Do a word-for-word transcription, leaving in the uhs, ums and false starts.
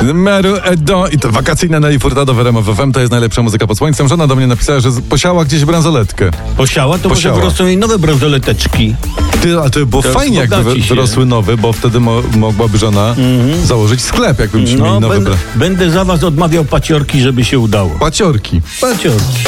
Meru Edo i to wakacyjne Nelly Furtado w R M F F M to jest najlepsza muzyka pod słońcem. Żona do mnie napisała, że posiała gdzieś bransoletkę. Posiała? To Posiała. może wyrosną jej nowe bransoleteczki. Ty, a to by było Teraz fajnie, jakby wy, bogaci się. wyrosły nowe, bo wtedy mo, mogłaby żona Mhm. założyć sklep, jakby mi się No, mieli nowe będę, bra- będę za was odmawiał paciorki, żeby się udało. paciorki. Paciorki.